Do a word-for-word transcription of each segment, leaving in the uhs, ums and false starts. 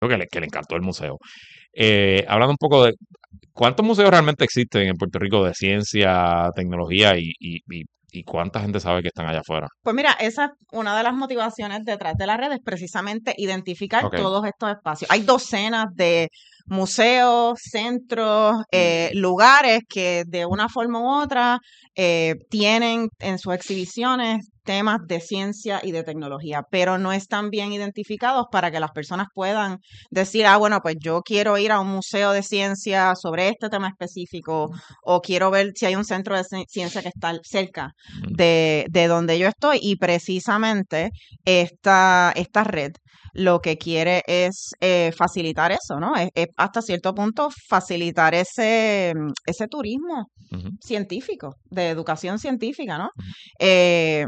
que le, que le encantó el museo. Eh, hablando un poco de cuántos museos realmente existen en Puerto Rico de ciencia, tecnología y, y, y, y cuánta gente sabe que están allá afuera. Pues mira, esa es una de las motivaciones detrás de la red, es precisamente identificar Ok. todos estos espacios. Hay docenas de museos, centros, eh, lugares que de una forma u otra eh, tienen en sus exhibiciones temas de ciencia y de tecnología, pero no están bien identificados para que las personas puedan decir, ah, bueno, pues yo quiero ir a un museo de ciencia sobre este tema específico o quiero ver si hay un centro de ci- ciencia que está cerca Mm. de, de donde yo estoy, y precisamente esta, esta red lo que quiere es eh, facilitar eso, ¿no? Es, es hasta cierto punto facilitar ese, mm, ese turismo Ujú, científico, de educación científica, ¿no? ujú. Eh,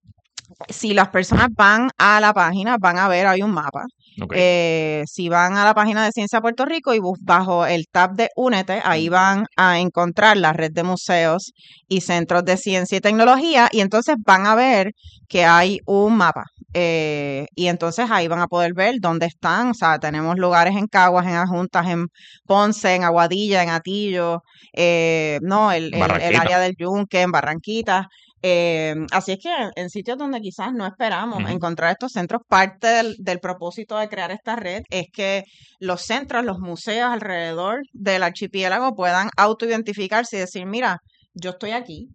si las personas van a la página, van a ver, hay un mapa. Ok. Eh, si van a la página de Ciencia Puerto Rico y bus- bajo el tab de Únete, ahí van a encontrar la red de museos y centros de ciencia y tecnología, y entonces van a ver que hay un mapa. Eh, y entonces ahí van a poder ver dónde están. O sea, tenemos lugares en Caguas, en Adjuntas, en Ponce, en Aguadilla, en Atillo, eh, no, el, el, el Barranquita. área del Yunque, en Barranquita. Eh, así es que en sitios donde quizás no esperamos Ujú. encontrar estos centros, parte del, del propósito de crear esta red es que los centros, los museos alrededor del archipiélago puedan autoidentificarse y decir, mira, yo estoy aquí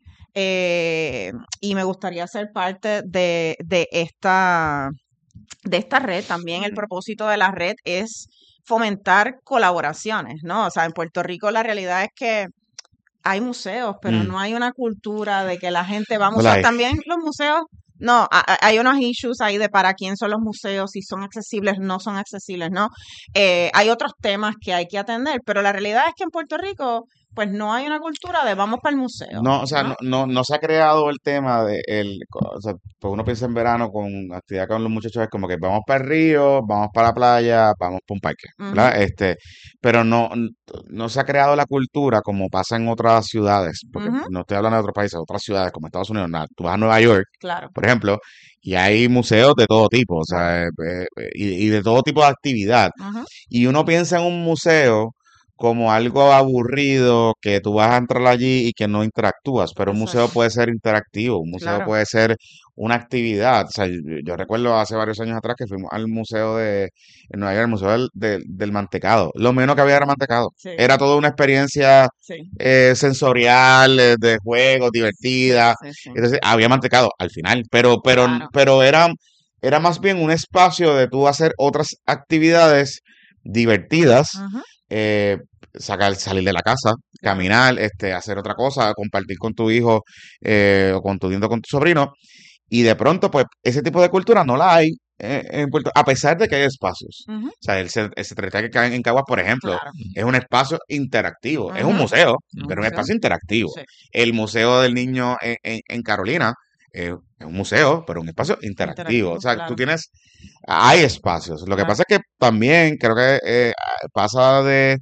eh, y me gustaría ser parte de, de esta, de esta red. También el propósito de la red es fomentar colaboraciones, ¿no? O sea, en Puerto Rico la realidad es que hay museos, pero Mm, no hay una cultura de que la gente va a no la museos. hay. También los museos, no, a- a- hay unos issues ahí de para quién son los museos, si son accesibles, no son accesibles, ¿no? Eh, hay otros temas que hay que atender, pero la realidad es que en Puerto Rico, pues no hay una cultura de vamos para el museo, No, o sea, ¿no? no, no, no se ha creado el tema de el, o sea, pues uno piensa en verano con actividad con los muchachos, es como que vamos para el río, vamos para la playa, vamos para un parque, Ujú, ¿verdad? Este, pero no, no se ha creado la cultura como pasa en otras ciudades, porque ujú, no estoy hablando de otros países, otras ciudades como Estados Unidos, nada, tú vas a Nueva York, claro, por ejemplo, y hay museos de todo tipo, o claro. sea, eh, eh, eh, y, y de todo tipo de actividad. Ujú, Y uno piensa en un museo como algo aburrido, que tú vas a entrar allí y que no interactúas, pero un museo exacto, puede ser interactivo, un museo claro. puede ser una actividad. O sea, yo, yo recuerdo hace varios años atrás que fuimos al museo de, en Nueva York, el museo del, del, del mantecado. Lo menos que había era mantecado. Sí, Era toda una experiencia sí, eh, sensorial, eh, de juegos, sí, divertida. sí, sí, Entonces, había mantecado al final, pero, pero, claro. pero era, era más bien un espacio de tú hacer otras actividades divertidas, Ujú, eh, sacar, salir de la casa, claro. caminar, este, hacer otra cosa, compartir con tu hijo eh, o con tu nieto, con tu sobrino. Y de pronto, pues, ese tipo de cultura no la hay eh, en Puerto, a pesar de que hay espacios. Ujú, O sea, el, ce- el Secretariat que cae en Caguas, por ejemplo, claro. Mm, es un espacio interactivo. Es un Ujú, museo, un pero un museo. espacio interactivo. Sí, El Museo del Niño en, en- en Carolina eh, es un museo, pero un espacio interactivo. O interactivo, sea, tú claro, tienes, hay espacios. Lo que claro. pasa es que también creo que eh, pasa de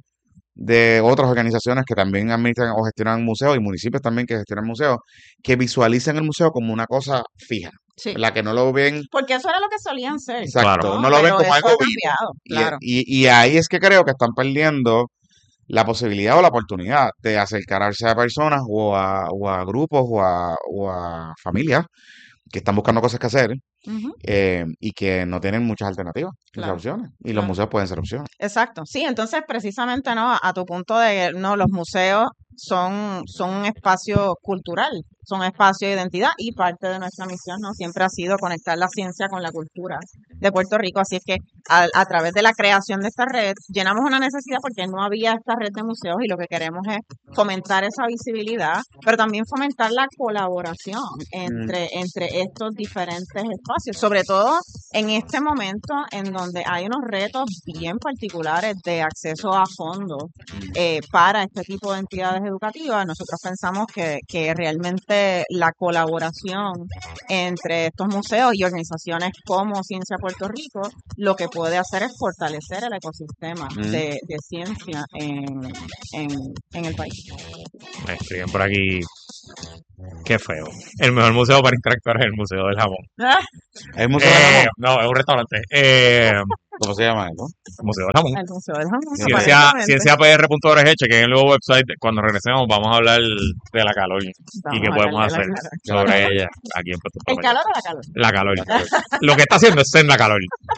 de otras organizaciones que también administran o gestionan museos y municipios también que gestionan museos, que visualizan el museo como una cosa fija, Sí, la que no lo ven, porque eso era lo que solían ser, claro. exacto, ¿no? no lo ven Pero como eso algo ha vivo. cambiado, Y, claro. y, y ahí es que creo que están perdiendo la posibilidad o la oportunidad de acercarse a personas o a, o a grupos o a, o a familias que están buscando cosas que hacer Ujú, eh, y que no tienen muchas alternativas, muchas claro, opciones. Y los claro. museos pueden ser opciones. Exacto, sí, entonces precisamente, ¿no? A tu punto de, no, los museos son, son un espacio cultural, son un espacio de identidad, y parte de nuestra misión, ¿no? Siempre ha sido conectar la ciencia con la cultura de Puerto Rico. Así es que a, a través de la creación de esta red llenamos una necesidad porque no había esta red de museos, y lo que queremos es fomentar esa visibilidad, pero también fomentar la colaboración Mm, entre, entre estos diferentes espacios, sobre todo en este momento en donde hay unos retos bien particulares de acceso a fondos eh, para este tipo de entidades educativas. Nosotros pensamos que, que realmente la colaboración entre estos museos y organizaciones como Ciencia Puerto Rico lo que puede hacer es fortalecer el ecosistema mm. de, de ciencia en, en, en el país. Me escriben por aquí. Qué feo. El mejor museo para interactuar es el Museo del Jamón. ¿El Museo del Eh, Jamón? no, es un restaurante. Eh, ¿Cómo se llama eso? el Museo del Jamón. El Museo del Jamón, Ciencia, aparentemente. ciencia P R punto org, chequen el nuevo website. Cuando regresemos vamos a hablar de la calor y Vamos qué a podemos hablar de la hacer calor. sobre ella aquí en Puerto ¿El Rico. calor o la calor? La calor. la calor. Lo que está haciendo es senda calor.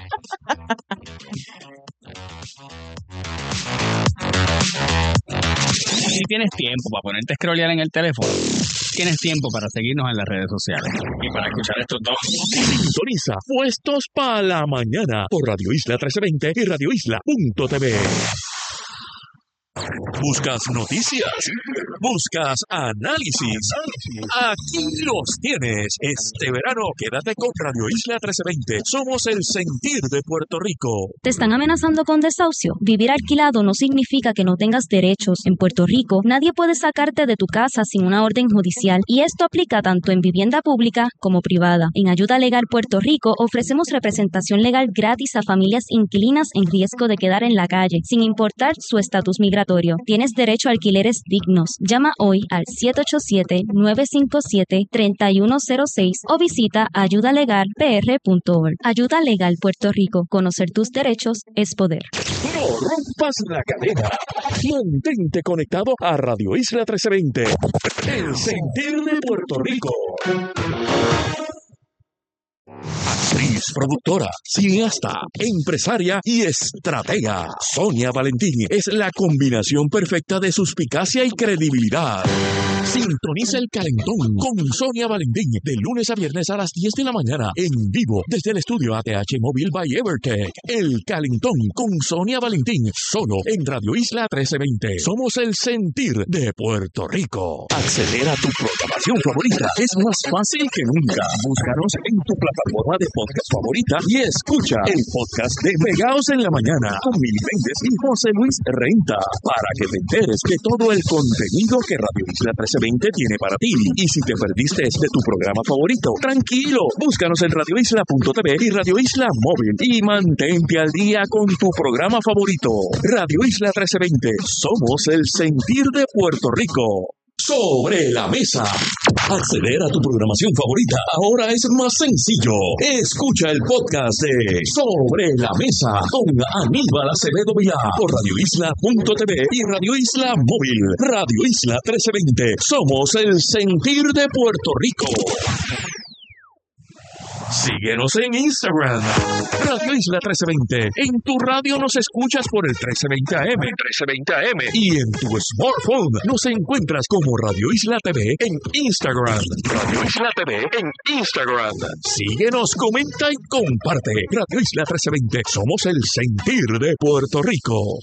Si tienes tiempo para ponerte a scrollear en el teléfono, tienes tiempo para seguirnos en las redes sociales y para escuchar estos dos. Sintoniza Puestos para la Mañana por Radio Isla trece veinte y radio isla punto t v. ¿Buscas noticias? ¿Buscas análisis? Aquí los tienes. Este verano quédate con Radio Isla trece veinte. Somos el sentir de Puerto Rico. ¿Te están amenazando con desahucio? Vivir alquilado no significa que no tengas derechos. En Puerto Rico, nadie puede sacarte de tu casa sin una orden judicial y esto aplica tanto en vivienda pública como privada. En Ayuda Legal Puerto Rico ofrecemos representación legal gratis a familias inquilinas en riesgo de quedar en la calle, sin importar su estatus migratorio. Tienes derecho a alquileres dignos. Llama hoy al siete ocho siete, nueve cinco siete, tres uno cero seis o visita ayuda legal p r punto org. Ayuda Legal Puerto Rico. Conocer tus derechos es poder. No rompas la cadena. Mantente conectado a Radio Isla trece veinte. El sentir de Puerto Rico. Actriz, productora, cineasta, empresaria y estratega. Sonia Valentín es la combinación perfecta de suspicacia y credibilidad. Sintoniza El Calentón con Sonia Valentín de lunes a viernes a las diez de la mañana en vivo desde el estudio A T H Móvil by Evertech. El Calentón con Sonia Valentín solo en Radio Isla trece veinte. Somos el sentir de Puerto Rico. Acceder a tu programación favorita es más fácil que nunca. Búscanos en tu plataforma de podcast favorita y escucha el podcast de Pegaos en la Mañana con Mili Méndez y José Luis Renta para que te enteres de todo el contenido que Radio Isla trece veinte tiene para ti. Y si te perdiste de tu programa favorito, tranquilo, búscanos en radio isla punto t v y Radio Isla Móvil y mantente al día con tu programa favorito. Radio Isla trece veinte, somos el sentir de Puerto Rico. Sobre la mesa. Acceder a tu programación favorita ahora es más sencillo. Escucha el podcast de Sobre la Mesa con Aníbal Acevedo Vilá por radio isla punto t v y Radio Isla Móvil. Radio Isla trece veinte. Somos el sentir de Puerto Rico. Síguenos en Instagram, Radio Isla trece veinte. En tu radio nos escuchas por el trece veinte A M, trece veinte A M. Y en tu smartphone nos encuentras como Radio Isla T V en Instagram. Radio Isla T V en Instagram. Síguenos, comenta y comparte. Radio Isla trece veinte. Somos el sentir de Puerto Rico.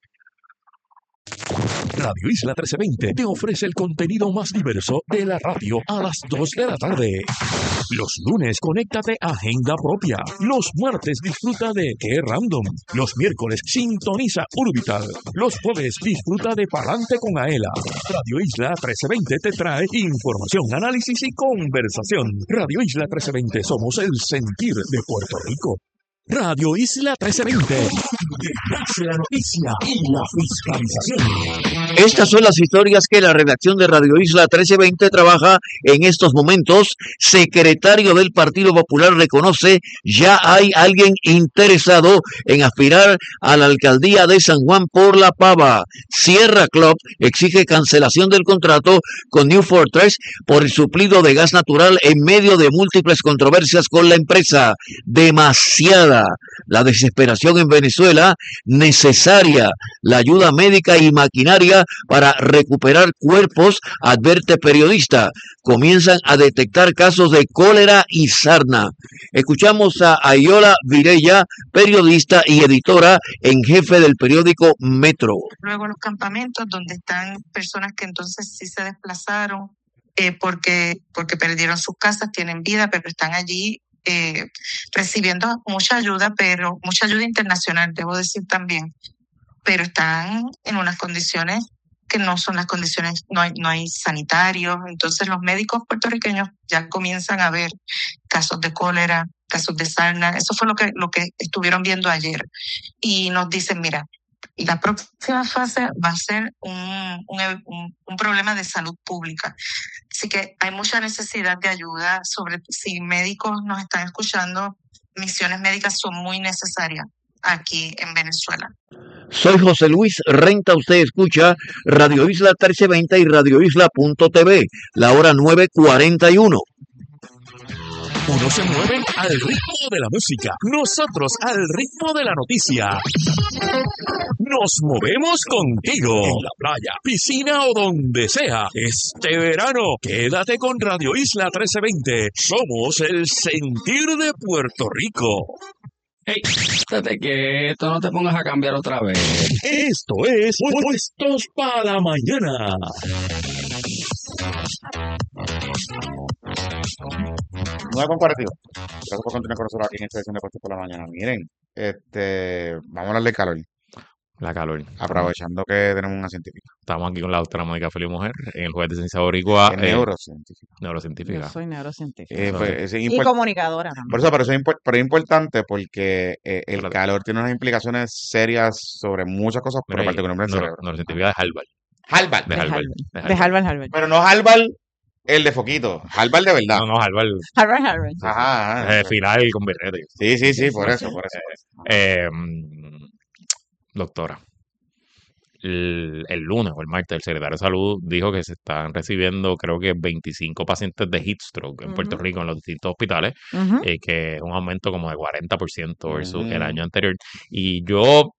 Radio Isla trece veinte te ofrece el contenido más diverso de la radio a las dos de la tarde. Los lunes, conéctate a Agenda Propia. Los martes, disfruta de Qué Random. Los miércoles, sintoniza Urbital. Los jueves, disfruta de Palante con Aela. Radio Isla trece veinte te trae información, análisis y conversación. Radio Isla trece veinte, somos el sentir de Puerto Rico. Radio Isla trece veinte. La noticia y la fiscalización. Estas son las historias que la redacción de Radio Isla trece veinte trabaja en estos momentos. Secretario del Partido Popular reconoce ya hay alguien interesado en aspirar a la alcaldía de San Juan por La Pava. Sierra Club exige cancelación del contrato con New Fortress por el suplido de gas natural en medio de múltiples controversias con la empresa. Demasiada. La desesperación en Venezuela, necesaria la ayuda médica y maquinaria para recuperar cuerpos, advierte periodista. Comienzan a detectar casos de cólera y sarna. Escuchamos a Ayola Virella, periodista y editora en jefe del periódico Metro. Luego los campamentos donde están personas que entonces sí se desplazaron eh, porque, porque perdieron sus casas, tienen vida, pero están allí Eh, recibiendo mucha ayuda, pero mucha ayuda internacional, debo decir también, pero están en unas condiciones que no son las condiciones, no hay, no hay sanitarios, entonces los médicos puertorriqueños ya comienzan a ver casos de cólera, casos de sarna, eso fue lo que, lo que estuvieron viendo ayer, y nos dicen, mira, Y la próxima fase va a ser un, un, un, un problema de salud pública. Así que hay mucha necesidad de ayuda, sobre si médicos nos están escuchando, misiones médicas son muy necesarias aquí en Venezuela. Soy José Luis Renta, usted escucha Radio Isla trece veinte y radio isla punto t v, la hora nueve cuarenta y uno. Unos se mueven al ritmo de la música, nosotros al ritmo de la noticia. Nos movemos contigo en la playa, piscina o donde sea. Este verano, quédate con Radio Isla trece veinte. Somos el sentir de Puerto Rico. Hey, estate quieto, no te pongas a cambiar otra vez. Esto es Puestos para la Mañana. nueve con cuarenta y dos. Gracias por continuar con nosotros aquí en esta edición de Puestos por la Mañana. Miren, este, vamos a hablar del calor. La calor. Aprovechando que tenemos una científica. Estamos aquí con la doctora Mónica Feliu Mujer en el Jueves de Ciencia Boricua. Es eh, neurocientífica. Neurocientífica. Yo soy neurocientífica. Eh, pues, eso es Y import- comunicadora también. Por eso, pero eso es, impor- pero es importante porque eh, el Claro. calor tiene unas implicaciones serias sobre muchas cosas, pero Mira, y particularmente el neuro- cerebro. neurocientífica de Harvard. Harvard. De De Harvard. Harvard. De De Harvard. Harvard, Harvard. Pero no Harvard el de Foquito. Harvard de verdad. No, no, Harvard. Harvard, Harvard. Ajá. ajá. Eh, final con birrete. Sí, sí, sí, por eso, por eso. Eh, mm, doctora, el, el lunes o el martes el secretario de Salud dijo que se están recibiendo creo que veinticinco pacientes de heat stroke en Puerto Ujú. Rico en los distintos hospitales, Ujú. eh, que es un aumento como de cuarenta por ciento versus el Ujú. año anterior. Y yo,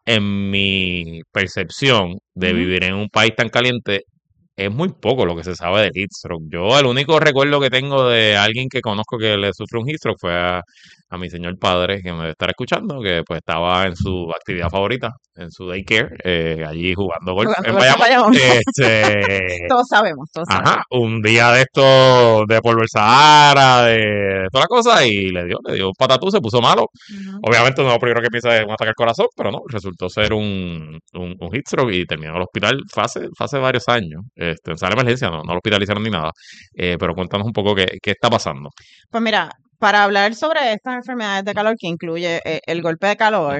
en mi percepción de Ujú. vivir en un país tan caliente, es muy poco lo que se sabe del heat stroke. Yo el único recuerdo que tengo de alguien que conozco que le sufre un heat stroke fue a, a mi señor padre, que me debe estar escuchando, que pues estaba en su actividad favorita, en su daycare, eh, allí jugando golf Jugando en golf en Bayamón. Bayamón. Este, Todos sabemos, todos sabemos. ajá, un día de esto de polvo el Sahara, de toda la cosa, y le dio, le dio un patatú, se puso malo. Ujú. Obviamente no lo primero que piensa es un ataque al corazón, pero no, resultó ser un, un, un heat stroke y terminó en el hospital fue hace, fue hace varios años. Este, en sala de emergencia, no, no lo hospitalizaron ni nada. Eh, pero cuéntanos un poco qué, qué está pasando. Pues mira, para hablar sobre estas enfermedades de calor que incluye eh, el golpe de calor,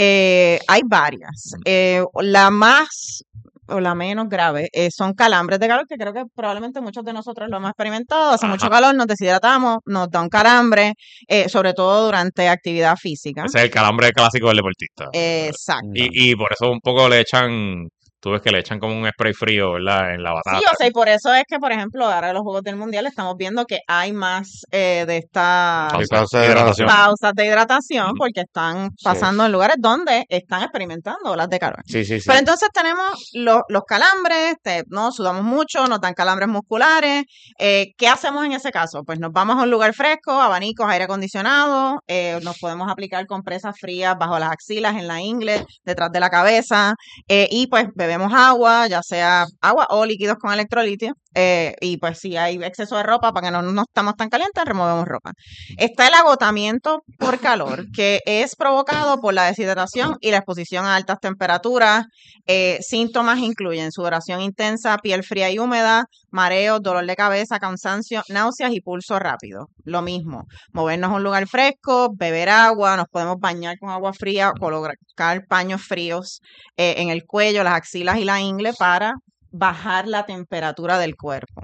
eh, hay varias. Eh, la más o la menos grave eh, son calambres de calor, que creo que probablemente muchos de nosotros lo hemos experimentado. Hace Ajá. mucho calor, nos deshidratamos, nos da un calambre, eh, sobre todo durante actividad física. Ese es el calambre clásico del deportista. Exacto. Y, y por eso un poco le echan, tú ves que le echan como un spray frío, ¿verdad? En la batata. Sí, o sea, y por eso es que, por ejemplo, ahora en los Juegos del Mundial estamos viendo que hay más eh, de estas Pausa, Sí, pausa de hidratación. hidratación. pausas de hidratación Ujú. porque están pasando en lugares donde están experimentando olas de calor. Sí, sí, sí. Pero entonces tenemos los, los calambres, te- no sudamos mucho, nos dan calambres musculares. Eh, ¿qué hacemos en ese caso? Pues nos vamos a un lugar fresco, abanicos, aire acondicionado, eh, nos podemos aplicar compresas frías bajo las axilas, en la ingle, detrás de la cabeza, eh, y pues bebemos agua, ya sea agua o líquidos con electrolitos. Eh, y pues si hay exceso de ropa para que no, no estamos tan calientes, removemos ropa. Está el agotamiento por calor, que es provocado por la deshidratación y la exposición a altas temperaturas. Eh, síntomas incluyen sudoración intensa, piel fría y húmeda, mareos, dolor de cabeza, cansancio, náuseas y pulso rápido. Lo mismo, movernos a un lugar fresco, beber agua, nos podemos bañar con agua fría, colocar paños fríos eh, en el cuello, las axilas y la ingle para bajar la temperatura del cuerpo.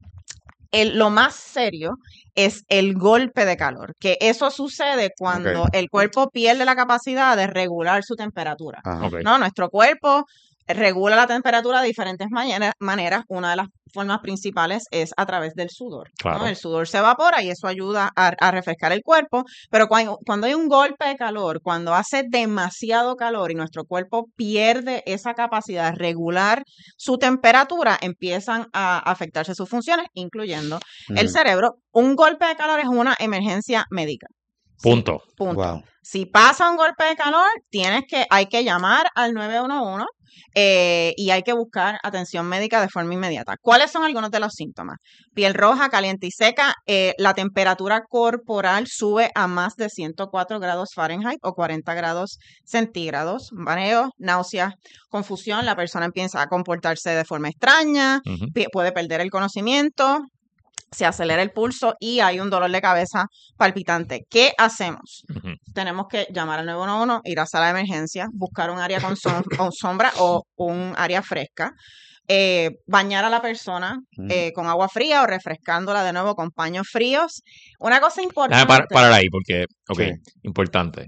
El, lo más serio es el golpe de calor, que eso sucede cuando Ok. el cuerpo pierde la capacidad de regular su temperatura. Ajá. Ok. ¿No? Nuestro cuerpo regula la temperatura de diferentes mañana- maneras. Una de las formas principales es a través del sudor, ¿no? Claro. El sudor se evapora y eso ayuda a, a refrescar el cuerpo, pero cuando, cuando hay un golpe de calor, cuando hace demasiado calor y nuestro cuerpo pierde esa capacidad de regular su temperatura, empiezan a afectarse sus funciones, incluyendo el Ujú. cerebro. Un golpe de calor es una emergencia médica. Sí, Punto. punto. Wow. Si pasa un golpe de calor, tienes que, hay que llamar al nueve uno uno eh, y hay que buscar atención médica de forma inmediata. ¿Cuáles son algunos de los síntomas? Piel roja, caliente y seca, eh, la temperatura corporal sube a más de ciento cuatro grados Fahrenheit o cuarenta grados centígrados, mareos, náuseas, confusión, la persona empieza a comportarse de forma extraña, Ujú. pi- puede perder el conocimiento, se acelera el pulso y hay un dolor de cabeza palpitante. ¿Qué hacemos? Ujú. Tenemos que llamar al nueve uno uno, ir a sala de emergencia, buscar un área con, som- con sombra o un área fresca, eh, bañar a la persona Ujú. eh, con agua fría o refrescándola de nuevo con paños fríos. Una cosa Déjame importante. par- parar ahí porque, ok, Sí. importante.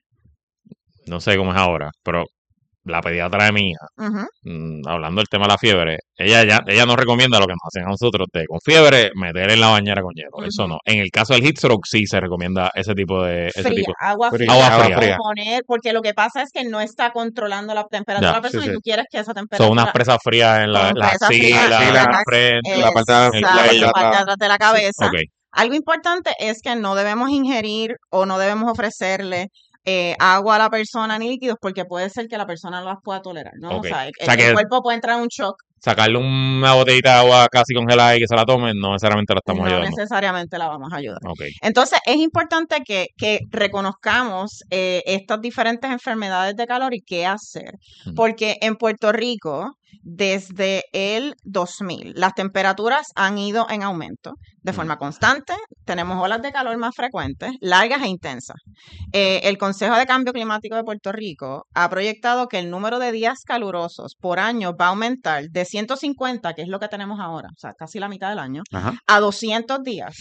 No sé cómo es ahora, pero la pediatra de mi hija, Ujú. mm, hablando del tema de la fiebre, ella ya, ella nos recomienda lo que nos hacen a nosotros de con fiebre, meter en la bañera con hielo. Eso Ujú. no. En el caso del heat stroke sí se recomienda ese tipo de, ese Fría, tipo. agua Fría, fría. agua o fría. poner, porque lo que pasa es que no está controlando la temperatura de Ya, la persona sí, y sí. tú quieres que esa Son temperatura unas presas frías en la, con las presa fría axilas, Sí, en la- la en frente, la parte de- el exacto, la parte cuello. la parte de atrás. atrás de la cabeza. Ok, Algo importante es que no debemos ingerir o no debemos ofrecerle eh, agua a la persona ni líquidos porque puede ser que la persona no las pueda tolerar, ¿no? ok. O sea, el, O sea el que cuerpo puede entrar en un shock, sacarle una botellita de agua casi congelada y que se la tomen, no necesariamente la estamos no ayudando. necesariamente la vamos a ayudar. Ok. Entonces, es importante que, que reconozcamos eh, estas diferentes enfermedades de calor y qué hacer. Ujú. Porque en Puerto Rico, desde el dos mil, las temperaturas han ido en aumento de forma constante. Tenemos olas de calor más frecuentes, largas e intensas. Eh, el Consejo de Cambio Climático de Puerto Rico ha proyectado que el número de días calurosos por año va a aumentar de ciento cincuenta, que es lo que tenemos ahora, o sea, casi la mitad del año, Ajá. a doscientos días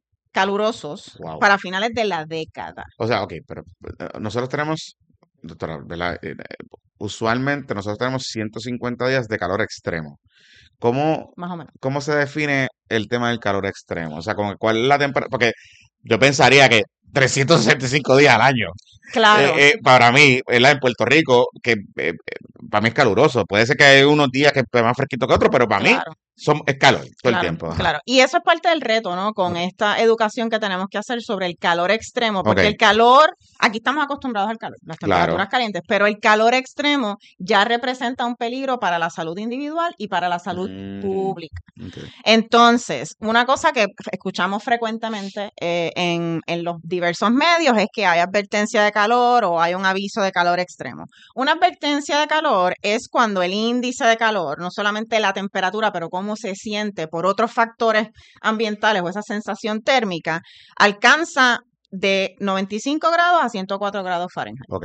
calurosos Wow. para finales de la década. O sea, ok, pero eh, nosotros tenemos, doctora, ¿verdad? Eh, eh, usualmente nosotros tenemos ciento cincuenta días de calor extremo. ¿Cómo, Más o menos. cómo se define el tema del calor extremo? O sea, como, ¿cuál es la temperatura? Porque yo pensaría que trescientos sesenta y cinco días al año. Claro. Eh, eh, para mí, ¿verdad? En Puerto Rico, que eh, eh, para mí es caluroso. Puede ser que hay unos días que es más fresquito que otros, pero para mí Claro. son, es calor todo el Claro, tiempo. Ajá. claro. Y eso es parte del reto, ¿no? Con esta educación que tenemos que hacer sobre el calor extremo, porque Ok. el calor, aquí estamos acostumbrados al calor, las Claro. temperaturas calientes, pero el calor extremo ya representa un peligro para la salud individual y para la salud Mm, pública. ok. Entonces, una cosa que escuchamos frecuentemente eh, en, en los diversos medios es que hay advertencia de calor o hay un aviso de calor extremo. Una advertencia de calor es cuando el índice de calor, no solamente la temperatura, pero cómo se siente por otros factores ambientales o esa sensación térmica, alcanza de noventa y cinco grados a ciento cuatro grados Fahrenheit. Ok.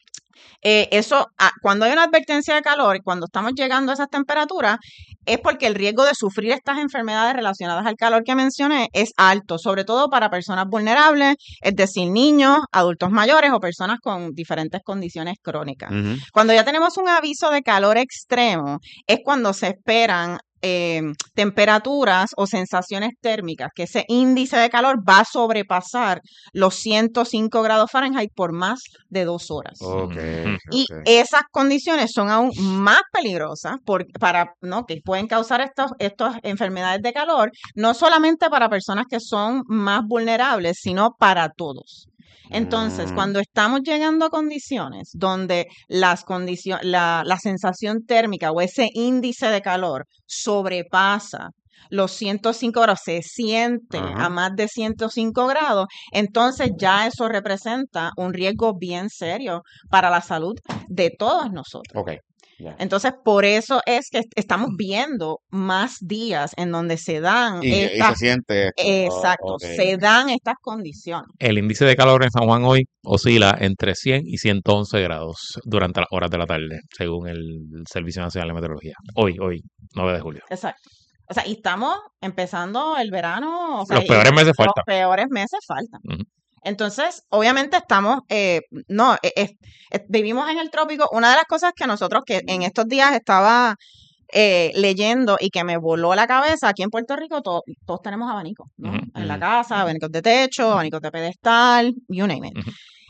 Eh, eso, ah, cuando hay una advertencia de calor, cuando estamos llegando a esas temperaturas, es porque el riesgo de sufrir estas enfermedades relacionadas al calor que mencioné es alto, sobre todo para personas vulnerables, es decir, niños, adultos mayores o personas con diferentes condiciones crónicas. Ujú. Cuando ya tenemos un aviso de calor extremo, es cuando se esperan eh, temperaturas o sensaciones térmicas, que ese índice de calor va a sobrepasar los ciento cinco grados Fahrenheit por más de dos horas. Ok, Ujú. Y ok. esas condiciones son aún más peligrosas por, para, ¿no? que pueden causar estos, estas enfermedades de calor, no solamente para personas que son más vulnerables, sino para todos. Entonces, Mm. cuando estamos llegando a condiciones donde las condicion- la, la sensación térmica o ese índice de calor sobrepasa los ciento cinco grados, se siente Ajá. a más de ciento cinco grados, entonces ya eso representa un riesgo bien serio para la salud de todos nosotros. Ok. Ya. Entonces, por eso es que est- estamos viendo más días en donde se dan Y, y se estas, siente esto. Oh, exacto, ok. se dan estas condiciones. El índice de calor en San Juan hoy oscila entre cien y ciento once grados durante las horas de la tarde, según el Servicio Nacional de Meteorología. Hoy, hoy, nueve de julio. Exacto. O sea, y estamos empezando el verano. O sea, Los y peores meses los faltan. peores meses faltan. Ujú. Entonces, obviamente estamos, eh, no, eh, eh, eh, vivimos en el trópico. Una de las cosas que nosotros, que en estos días estaba eh, leyendo y que me voló la cabeza, aquí en Puerto Rico to- todos tenemos abanicos, ¿no? Ujú, En la ujú. casa, abanicos de techo, abanicos de pedestal, you name it. Ujú.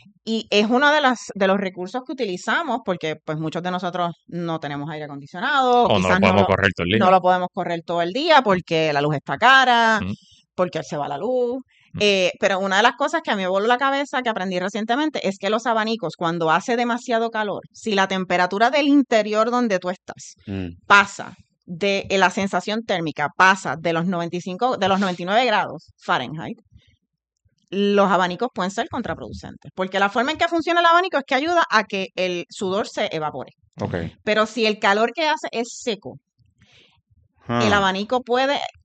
Y es uno de los, de los recursos que utilizamos porque pues muchos de nosotros no tenemos aire acondicionado, O no lo quizás no podemos lo, correr todo el día. no lo podemos correr todo el día porque la luz está cara, Ujú. porque se va la luz. Ujú. Eh, pero una de las cosas que a mí me voló la cabeza, que aprendí recientemente, es que los abanicos, cuando hace demasiado calor, si la temperatura del interior donde tú estás Mm. pasa de eh, la sensación térmica, pasa de los noventa y cinco, de los noventa y nueve grados Fahrenheit, los abanicos pueden ser contraproducentes, porque la forma en que funciona el abanico es que ayuda a que el sudor se evapore. Ok. Pero si el calor que hace es seco, el Ah. abanico puede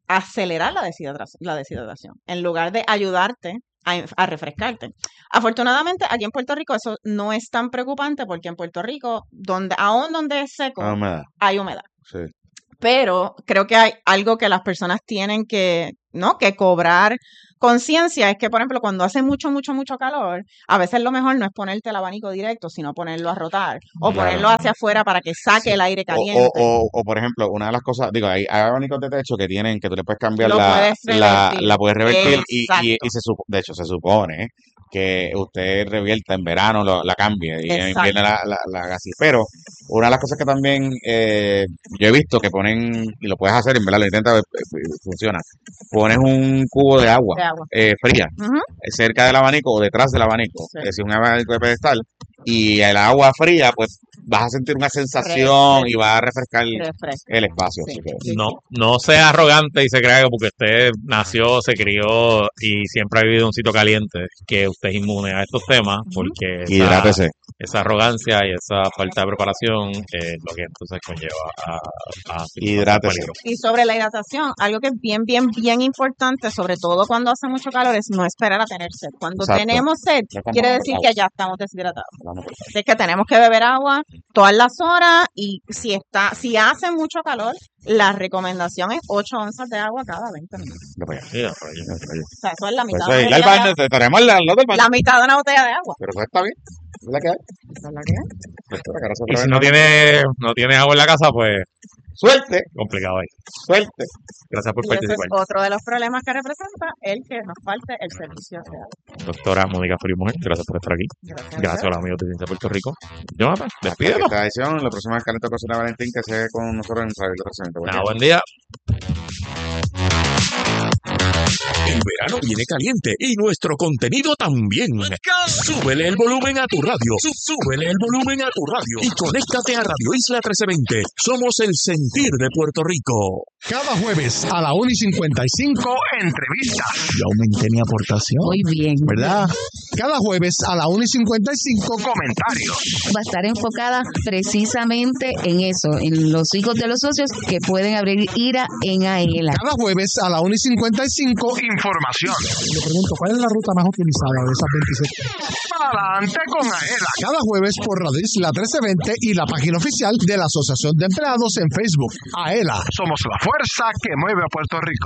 acelerar la deshidratación, la deshidratación en lugar de ayudarte a, a refrescarte. Afortunadamente, aquí en Puerto Rico eso no es tan preocupante porque en Puerto Rico, donde aún donde es seco, Ah, humedad. hay humedad. Sí. Pero creo que hay algo que las personas tienen que, ¿no? que cobrar conciencia, es que, por ejemplo, cuando hace mucho, mucho, mucho calor, a veces lo mejor no es ponerte el abanico directo, sino ponerlo a rotar o Claro. ponerlo hacia afuera para que saque Sí. el aire O, caliente. o, o, o, por ejemplo, una de las cosas, digo, hay, hay abanicos de techo que tienen, que tú le puedes cambiar Lo la, puedes la, revertir. la puedes revertir y, y, Exacto. y se supo- de hecho se supone que usted revierta en verano, lo- la cambie y en Exacto. invierno la, la, la haga así. Pero una de las cosas que también eh, yo he visto que ponen, y lo puedes hacer, en verdad lo intentas, funciona, pones un cubo de agua, De agua. eh, fría Ujú. cerca del abanico o detrás del abanico, Sí. es decir, un abanico de pedestal, y el agua fría, pues vas a sentir una sensación y va a refrescar Refresca. el espacio. Sí. Así que, Sí, No, no sea arrogante y se crea que porque usted nació, se crió y siempre ha vivido en un sitio caliente, que usted es inmune a estos temas, porque esa, hidrátese. esa arrogancia y esa falta de preparación es lo que entonces conlleva a, a situaciones Hidrátese. peligrosas. Y sobre la hidratación, algo que es bien, bien, bien importante, sobre todo cuando hace mucho calor, es no esperar a tener sed. Cuando Exacto. tenemos sed, Ya estamos quiere con decir agua. que ya estamos deshidratados. Hablando por- Así que tenemos que beber agua todas las horas y si está, si hace mucho calor, la recomendación es ocho onzas de agua cada veinte minutos. de para allá, Mira, por allá. de para allá. O sea, eso es la Pues mitad eso de es una ir al botella de baño, agua. te- tenemos al lado del baño. La mitad de una botella de agua. Pero eso está bien. Es la que hay. Esa es la que es. Doctora, que ahora se Y si atreve no a- tiene, no tiene agua en la casa, pues Suerte, complicado ahí. suerte. Gracias por Y ese es participar. otro de los problemas que representa el que nos falte el servicio de agua. Doctora Mónica Frío Mujer, gracias por estar aquí. Gracias. Gracias a los amigos de Ciencia Puerto Rico. Jonathan, Hasta aquí despídelo. esta edición, la próxima es Calento Cocina Valentín, que sigue con nosotros en Radio Presente. Buen Nada, día. buen día. El verano viene caliente y nuestro contenido también. Súbele el volumen a tu radio. Sú- Súbele el volumen a tu radio. Y conéctate a Radio Isla trece veinte. Somos el sentir de Puerto Rico. Cada jueves a la una y cincuenta y cinco, entrevista. Yo aumenté mi aportación. Muy bien. ¿Verdad? Cada jueves a la una y cincuenta y cinco, comentarios. Va a estar enfocada precisamente en eso, en los hijos de los socios que pueden abrir ira en AELA. Cada jueves a la una y cincuenta y cinco, información. Le pregunto, ¿cuál es la ruta más utilizada de esas veintiséis? Adelante con AELA. Cada jueves por Radio Isla trece veinte y la página oficial de la Asociación de Empleados en Facebook. AELA, somos la fuerza que mueve a Puerto Rico.